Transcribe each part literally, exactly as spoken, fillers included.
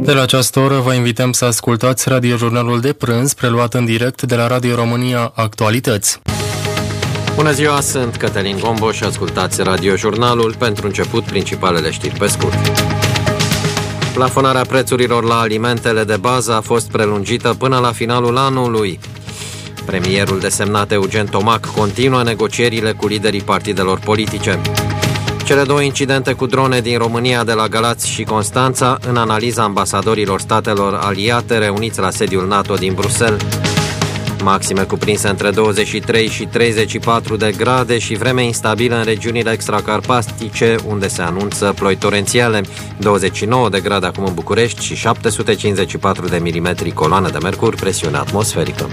De la această oră vă invităm să ascultați radiojurnalul de prânz, preluat în direct de la Radio România Actualități. Bună ziua, sunt Cătălin Gombo și ascultați radiojurnalul. Pentru început, principalele știri pe scurt. Plafonarea prețurilor la alimentele de bază a fost prelungită până la finalul anului. Premierul desemnat Eugen Tomac continuă negocierile cu liderii partidelor politice. Cele două incidente cu drone din România de la Galați și Constanța în analiza ambasadorilor statelor aliate reuniți la sediul NATO din Bruxelles. Maxime cuprinse între douăzeci și trei și treizeci și patru de grade și vreme instabilă în regiunile extracarpatice, unde se anunță ploi torențiale. douăzeci și nouă de grade acum în București și șapte sute cincizeci și patru de milimetri coloană de mercur, presiune atmosferică.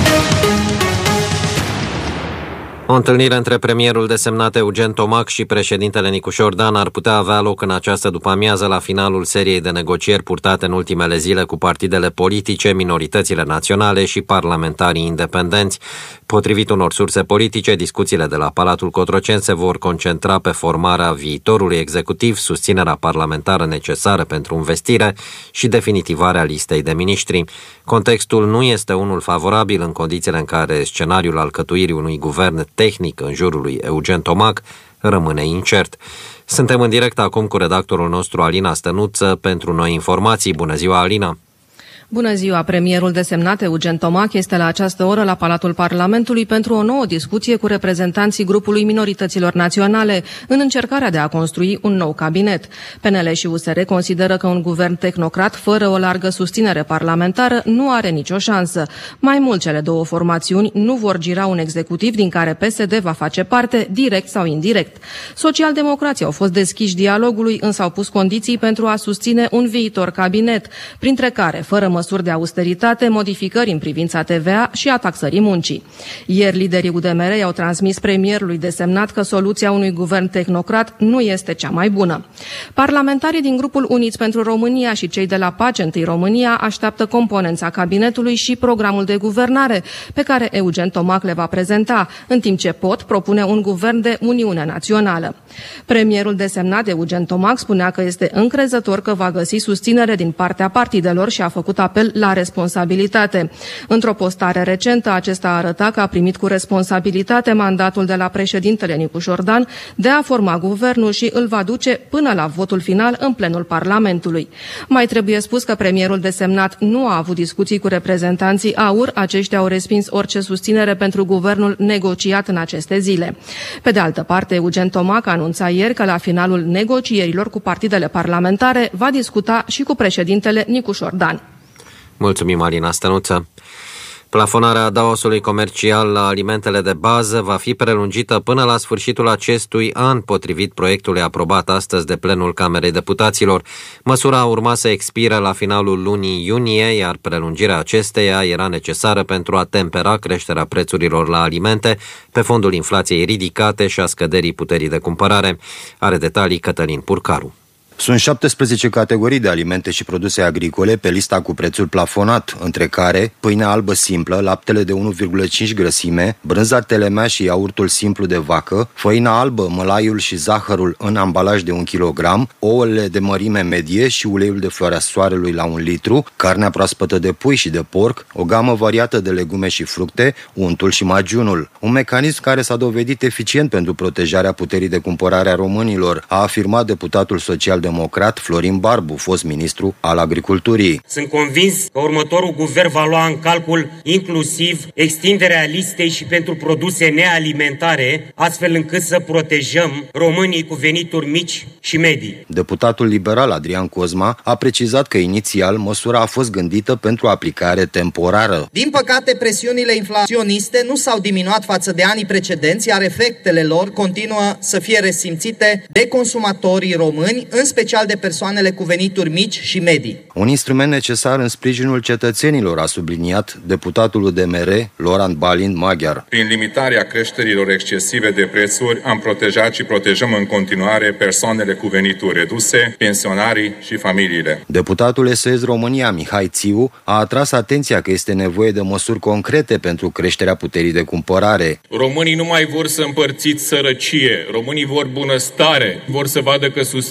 O întâlnire între premierul desemnat Eugen Tomac și președintele Nicușor Dan ar putea avea loc în această după-amiază la finalul seriei de negocieri purtate în ultimele zile cu partidele politice, minoritățile naționale și parlamentarii independenți. Potrivit unor surse politice, discuțiile de la Palatul Cotroceni se vor concentra pe formarea viitorului executiv, susținerea parlamentară necesară pentru învestire și definitivarea listei de miniștri. Contextul nu este unul favorabil în condițiile în care scenariul alcătuirii unui guvern tehnic în jurul lui Eugen Tomac rămâne incert. Suntem în direct acum cu redactorul nostru Alina Stănuță pentru noi informații. Bună ziua, Alina! Bună ziua! Premierul desemnat Eugen Tomac este la această oră la Palatul Parlamentului pentru o nouă discuție cu reprezentanții grupului minorităților naționale în încercarea de a construi un nou cabinet. P N L și U S R consideră că un guvern tehnocrat fără o largă susținere parlamentară nu are nicio șansă. Mai mult, cele două formațiuni nu vor gira un executiv din care P S D va face parte, direct sau indirect. Socialdemocrații au fost deschiși dialogului, însă au pus condiții pentru a susține un viitor cabinet, printre care, fără măsuri de austeritate, modificări în privința T V A și a taxării muncii. Ieri, liderii U D M R i-au transmis premierului desemnat că soluția unui guvern tehnocrat nu este cea mai bună. Parlamentarii din grupul Uniți pentru România și cei de la Pace Întâi România așteaptă componența cabinetului și programul de guvernare pe care Eugen Tomac le va prezenta, în timp ce pot propune un guvern de Uniune Națională. Premierul desemnat Eugen Tomac spunea că este încrezător că va găsi susținere din partea partidelor și a făcut apel la responsabilitate. Într-o postare recentă, acesta a arătat că a primit cu responsabilitate mandatul de la președintele Nicușor Dan de a forma guvernul și îl va duce până la votul final în plenul Parlamentului. Mai trebuie spus că premierul desemnat nu a avut discuții cu reprezentanții A U R, aceștia au respins orice susținere pentru guvernul negociat în aceste zile. Pe de altă parte, Eugen Tomac anunța ieri că la finalul negocierilor cu partidele parlamentare va discuta și cu președintele Nicușor Dan. Mulțumim, Alina Stănuță. Plafonarea adaosului comercial la alimentele de bază va fi prelungită până la sfârșitul acestui an, potrivit proiectului aprobat astăzi de plenul Camerei Deputaților. Măsura urma să expire la finalul lunii iunie, iar prelungirea acesteia era necesară pentru a tempera creșterea prețurilor la alimente pe fondul inflației ridicate și a scăderii puterii de cumpărare. Are detalii Cătălin Purcaru. Sunt șaptesprezece categorii de alimente și produse agricole pe lista cu prețul plafonat, între care pâinea albă simplă, laptele de unu virgulă cinci grăsime, brânza telemea și iaurtul simplu de vacă, făina albă, mălaiul și zahărul în ambalaj de un kilogram, ouăle de mărime medie și uleiul de floarea soarelui la un litru, carnea proaspătă de pui și de porc, o gamă variată de legume și fructe, untul și magiunul. Un mecanism care s-a dovedit eficient pentru protejarea puterii de cumpărare a românilor, a afirmat deputatul social-democrat Florin Barbu, fost ministru al agriculturii. Sunt convins că următorul guvern va lua în calcul inclusiv extinderea listei și pentru produse nealimentare, astfel încât să protejăm românii cu venituri mici și medii. Deputatul liberal Adrian Cosma a precizat că inițial măsura a fost gândită pentru aplicare temporară. Din păcate, presiunile inflaționiste nu s-au diminuat față de anii precedenți, iar efectele lor continuă să fie resimțite de consumatorii români, în special de persoanele cu venituri mici și medii. Un instrument necesar în sprijinul cetățenilor, a subliniat deputatul U D M R, Laurent Balint Maghiar. Prin limitarea creșterilor excesive de prețuri, am protejat și protejăm în continuare persoanele cu venituri reduse, pensionarii și familiile. Deputatul S S România, Mihai Țiu, a atras atenția că este nevoie de măsuri concrete pentru creșterea puterii de cumpărare. Românii nu mai vor să împărțiți sărăcie, românii vor bunăstare, vor să vadă că susțineți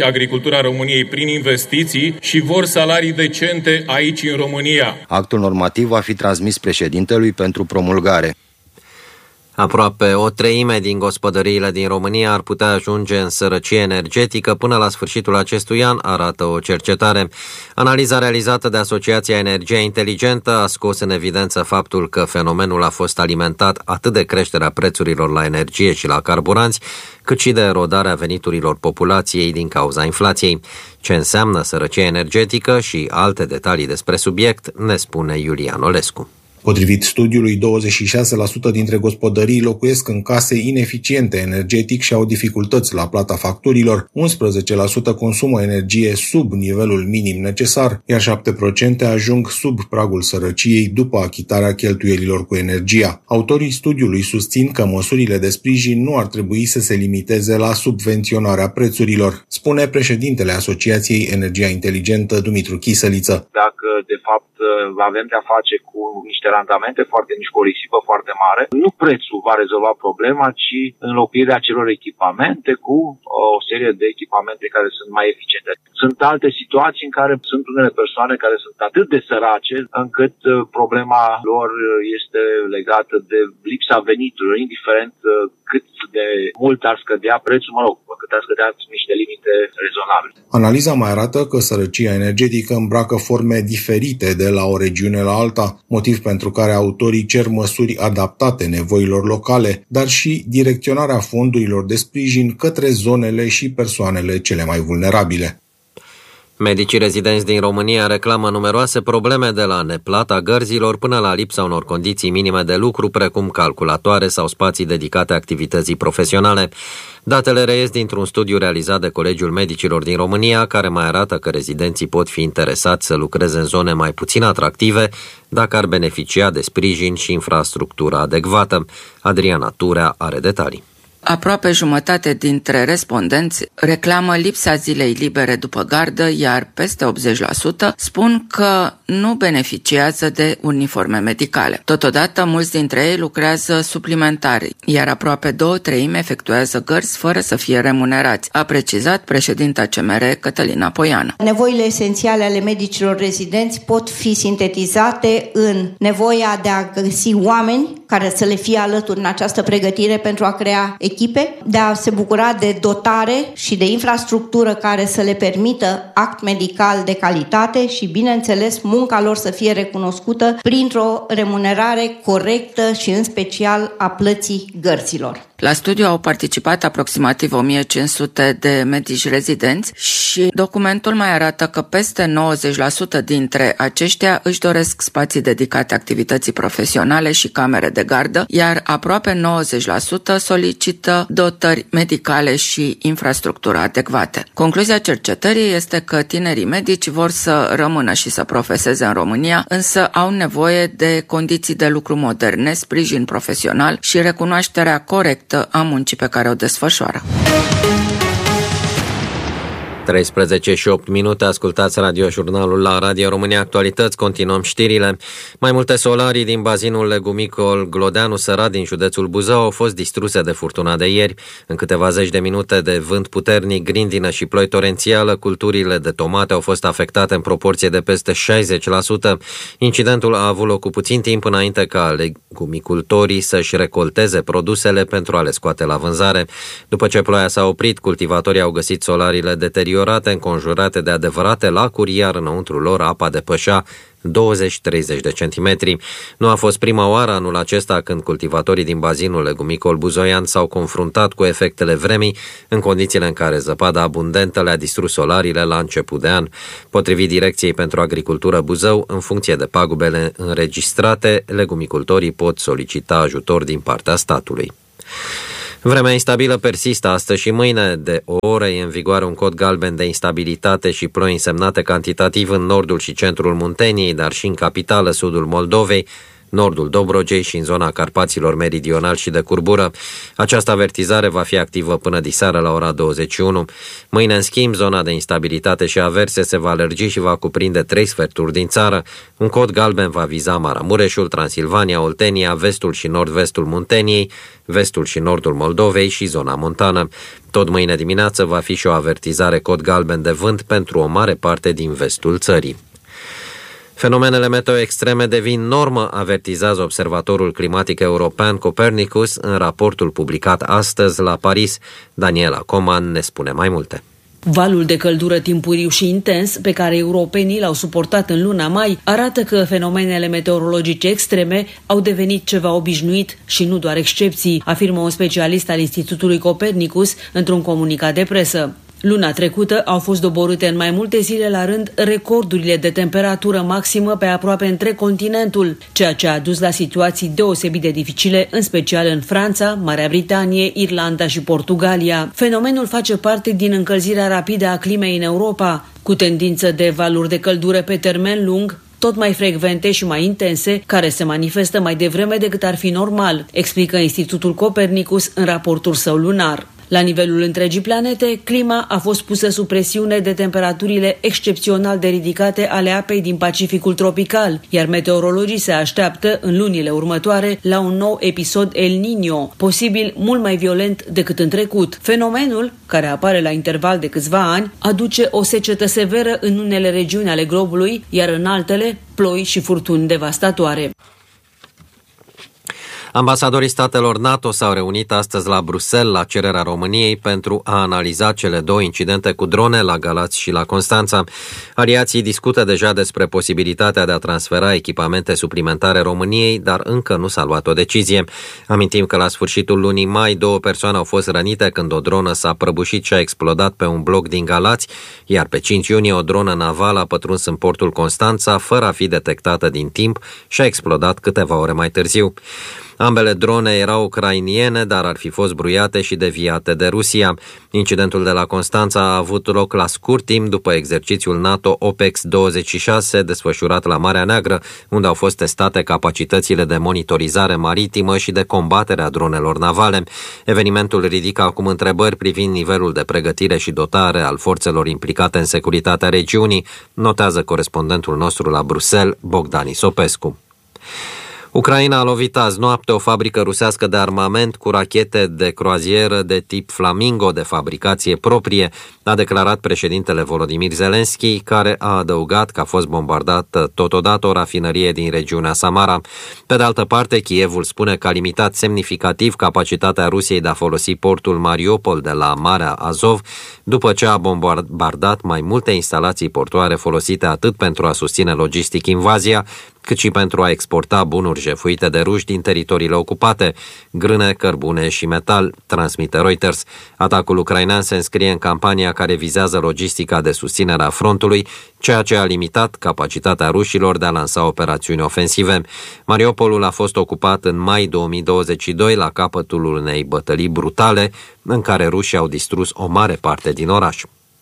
agricultura României prin investiții și vor salarii decente aici în România. Actul normativ va fi transmis președintelui pentru promulgare. Aproape o treime din gospodăriile din România ar putea ajunge în sărăcie energetică până la sfârșitul acestui an, arată o cercetare. Analiza realizată de Asociația Energia Inteligentă a scos în evidență faptul că fenomenul a fost alimentat atât de creșterea prețurilor la energie și la carburanți, cât și de erodarea veniturilor populației din cauza inflației. Ce înseamnă sărăcie energetică și alte detalii despre subiect ne spune Iulian Olescu. Potrivit studiului, douăzeci și șase la sută dintre gospodării locuiesc în case ineficiente energetic și au dificultăți la plata facturilor, unsprezece la sută consumă energie sub nivelul minim necesar, iar șapte la sută ajung sub pragul sărăciei după achitarea cheltuielilor cu energia. Autorii studiului susțin că măsurile de sprijin nu ar trebui să se limiteze la subvenționarea prețurilor, spune președintele Asociației Energia Inteligentă, Dumitru Chisăliță. Dacă, de fapt, avem de-a face cu niște randamente foarte mici, cu o risipă foarte mare, nu prețul va rezolva problema, ci înlocuirea acelor echipamente cu o serie de echipamente care sunt mai eficiente. Sunt alte situații în care sunt unele persoane care sunt atât de sărace încât problema lor este legată de lipsa veniturilor, indiferent cât de mult ar scădea prețul, mă rog, cât ar scădea niște limite rezonabile. Analiza mai arată că sărăcia energetică îmbracă forme diferite de la o regiune la alta, motiv pentru care autorii cer măsuri adaptate nevoilor locale, dar și direcționarea fondurilor de sprijin către zonele și persoanele cele mai vulnerabile. Medicii rezidenți din România reclamă numeroase probleme de la neplata gărzilor până la lipsa unor condiții minime de lucru, precum calculatoare sau spații dedicate activității profesionale. Datele reies dintr-un studiu realizat de Colegiul Medicilor din România, care mai arată că rezidenții pot fi interesați să lucreze în zone mai puțin atractive dacă ar beneficia de sprijin și infrastructură adecvată. Adriana Turea are detalii. Aproape jumătate dintre respondenți reclamă lipsa zilei libere după gardă, iar peste optzeci la sută spun că nu beneficiază de uniforme medicale. Totodată, mulți dintre ei lucrează suplimentar, iar aproape două treimi efectuează gărzi fără să fie remunerați, a precizat președinta C M R Cătălina Poiană. Nevoile esențiale ale medicilor rezidenți pot fi sintetizate în nevoia de a găsi oameni care să le fie alături în această pregătire pentru a crea echipe, de a se bucura de dotare și de infrastructură care să le permită act medical de calitate și, bineînțeles, munca lor să fie recunoscută printr-o remunerare corectă și, în special, a plății gărților. La studiu au participat aproximativ o mie cinci sute de medici rezidenți și documentul mai arată că peste nouăzeci la sută dintre aceștia își doresc spații dedicate activității profesionale și camere de gardă, iar aproape nouăzeci la sută solicită dotări medicale și infrastructură adecvate. Concluzia cercetării este că tinerii medici vor să rămână și să profeseze în România, însă au nevoie de condiții de lucru moderne, sprijin profesional și recunoașterea corectă a muncii pe care o desfășoară. treisprezece și opt minute, ascultați radiojurnalul la Radio România Actualități, continuăm știrile. Mai multe solarii din bazinul legumicol Glodeanu Sărat din județul Buzău au fost distruse de furtuna de ieri. În câteva zeci de minute de vânt puternic, grindină și ploi torențială, culturile de tomate au fost afectate în proporție de peste șaizeci la sută. Incidentul a avut loc cu puțin timp înainte ca legumicultorii să-și recolteze produsele pentru a le scoate la vânzare. După ce ploaia s-a oprit, cultivatorii au găsit solariile deteriorate, înconjurate de adevărate lacuri, iar înăuntru lor apa depășea douăzeci treizeci de centimetri. Nu a fost prima oară anul acesta când cultivatorii din bazinul legumicol buzoian s-au confruntat cu efectele vremii, în condițiile în care zăpada abundentă le-a distrus solariile la început de an. Potrivit Direcției pentru Agricultură Buzău, în funcție de pagubele înregistrate, legumicultorii pot solicita ajutor din partea statului. Vremea instabilă persistă astăzi și mâine. De o oră e în vigoare un cod galben de instabilitate și ploi însemnate cantitativ în nordul și centrul Munteniei, dar și în capitală, sudul Moldovei. nordul Dobrogei și în zona Carpaților Meridional și de curbură. Această avertizare va fi activă până diseară la ora douăzeci și unu. Mâine, în schimb, zona de instabilitate și averse se va lărgi și va cuprinde trei sferturi din țară. Un cod galben va viza Maramureșul, Transilvania, Oltenia, vestul și nord-vestul Munteniei, vestul și nordul Moldovei și zona montană. Tot mâine dimineață va fi și o avertizare cod galben de vânt pentru o mare parte din vestul țării. Fenomenele meteo extreme devin normă, avertizează Observatorul Climatic European Copernicus în raportul publicat astăzi la Paris. Daniela Coman ne spune mai multe. Valul de căldură timpuriu și intens pe care europenii l-au suportat în luna mai arată că fenomenele meteorologice extreme au devenit ceva obișnuit și nu doar excepții, afirmă un specialist al Institutului Copernicus într-un comunicat de presă. Luna trecută au fost doborâte în mai multe zile la rând recordurile de temperatură maximă pe aproape întreg continentul, ceea ce a dus la situații deosebit de dificile, în special în Franța, Marea Britanie, Irlanda și Portugalia. Fenomenul face parte din încălzirea rapidă a climei în Europa, cu tendință de valuri de căldură pe termen lung, tot mai frecvente și mai intense, care se manifestă mai devreme decât ar fi normal, explică Institutul Copernicus în raportul său lunar. La nivelul întregii planete, clima a fost pusă sub presiune de temperaturile excepțional de ridicate ale apei din Pacificul tropical, iar meteorologii se așteaptă în lunile următoare la un nou episod El Niño, posibil mult mai violent decât în trecut. Fenomenul, care apare la interval de câțiva ani, aduce o secetă severă în unele regiuni ale globului, iar în altele, ploi și furtuni devastatoare. Ambasadorii statelor NATO s-au reunit astăzi la Bruxelles la cererea României pentru a analiza cele două incidente cu drone la Galați și la Constanța. Aliații discută deja despre posibilitatea de a transfera echipamente suplimentare României, dar încă nu s-a luat o decizie. Amintim că la sfârșitul lunii mai două persoane au fost rănite când o dronă s-a prăbușit și a explodat pe un bloc din Galați, iar pe cinci iunie o dronă navală a pătruns în portul Constanța fără a fi detectată din timp și a explodat câteva ore mai târziu. Ambele drone erau ucrainiene, dar ar fi fost bruiate și deviate de Rusia. Incidentul de la Constanța a avut loc la scurt timp după exercițiul NATO OPEX douăzeci și șase desfășurat la Marea Neagră, unde au fost testate capacitățile de monitorizare maritimă și de combatere a dronelor navale. Evenimentul ridică acum întrebări privind nivelul de pregătire și dotare al forțelor implicate în securitatea regiunii, notează corespondentul nostru la Bruxelles, Bogdan Isopescu. Ucraina a lovit azi noapte o fabrică rusească de armament cu rachete de croazieră de tip Flamingo de fabricație proprie, a declarat președintele Volodymyr Zelensky, care a adăugat că a fost bombardată totodată o rafinărie din regiunea Samara. Pe de altă parte, Kievul spune că a limitat semnificativ capacitatea Rusiei de a folosi portul Mariupol de la Marea Azov, după ce a bombardat mai multe instalații portoare folosite atât pentru a susține logistic invazia, cât și pentru a exporta bunuri jefuite de ruși din teritoriile ocupate, grâne, cărbune și metal, transmite Reuters. Atacul ucrainean se înscrie în campania care vizează logistica de susținere a frontului, ceea ce a limitat capacitatea rușilor de a lansa operațiuni ofensive. Mariupolul a fost ocupat în mai două mii douăzeci și doi la capătul unei bătălii brutale, în care rușii au distrus o mare parte din oraș.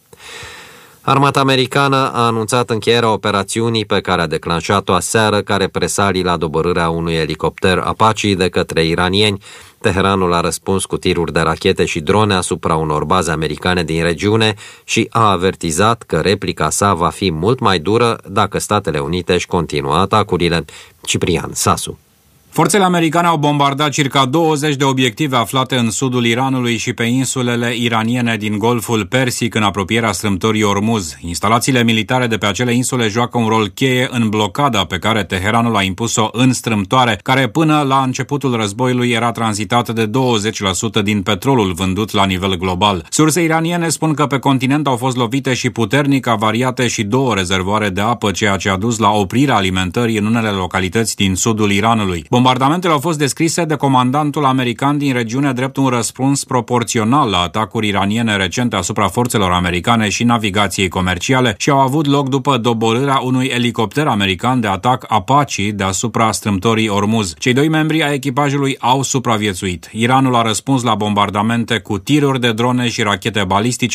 Armata americană a anunțat încheierea operațiunii pe care a declanșat-o aseară ca represalii la doborârea unui elicopter Apache de către iranieni. Teheranul a răspuns cu tiruri de rachete și drone asupra unor baze americane din regiune și a avertizat că replica sa va fi mult mai dură dacă Statele Unite își continuă atacurile. Ciprian Sasu. Forțele americane au bombardat circa douăzeci de obiective aflate în sudul Iranului și pe insulele iraniene din Golful Persic, în apropierea strâmtorii Ormuz. Instalațiile militare de pe acele insule joacă un rol cheie în blocada pe care Teheranul a impus-o în strâmtoare, care până la începutul războiului era tranzitată de douăzeci la sută din petrolul vândut la nivel global. Surse iraniene spun că pe continent au fost lovite și puternic avariate și două rezervoare de apă, ceea ce a dus la oprirea alimentării în unele localități din sudul Iranului. Bombardamentele au fost descrise de comandantul american din regiune drept un răspuns proporțional la atacuri iraniene recente asupra forțelor americane și navigației comerciale și au avut loc după doborârea unui elicopter american de atac Apache deasupra strâmtorii Ormuz. Cei doi membri ai echipajului au supraviețuit. Iranul a răspuns la bombardamente cu tiruri de drone și rachete balistice